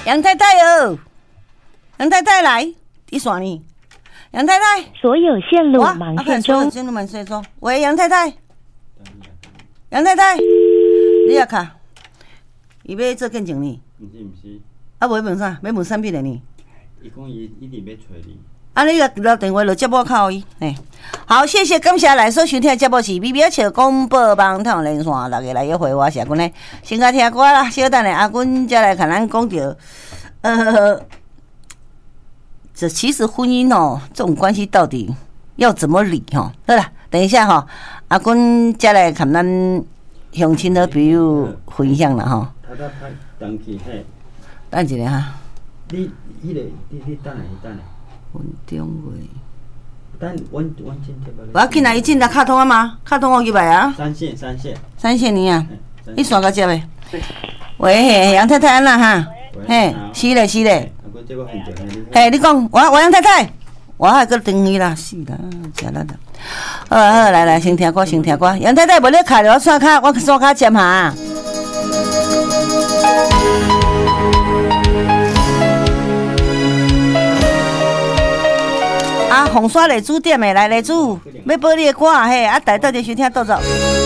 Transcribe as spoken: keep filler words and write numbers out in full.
杨太太哦，杨太太来，你耍呢？杨太太， 所有线路忙线中。 线路忙线中。喂，杨太太，杨太太，你也卡，伊要做见证呢？ 毋是毋是。 啊，无要问啥？要问啥物的呢？ 伊讲伊一直要找你。 啊，你个留电话就接我靠伊。嘿，好，谢谢，感谢来所收听的节目是 B B 笑广播网通连线，大家来约会我是阿君呢。先甲听歌啦，小等下阿君再来看咱讲到，呃，这其实婚姻哦，这种关系到底要怎么理哦？好啦，等一下哈、哦，阿君再来看咱乡亲的朋友分享啦哈。 他他他登记嘿。 等一下哈。 你迄个你你等下等下。 文中卫。 等阮阮先接吧。 我要紧来，伊进来卡通啊嘛，卡通我入来啊。 三线三线。 三线你啊，你刷个接呗。喂，嘿，杨太太安啦哈。嘿，是嘞是嘞。嘿，你讲，我我杨太太，我还搁等伊啦，是啦，吃力啦。好好，来来，先听歌，先听歌。杨太太无咧卡着我刷卡，我刷卡接下。啊，红刷来煮店的来来煮，要播你的歌嘿，啊，大家到底收听倒走。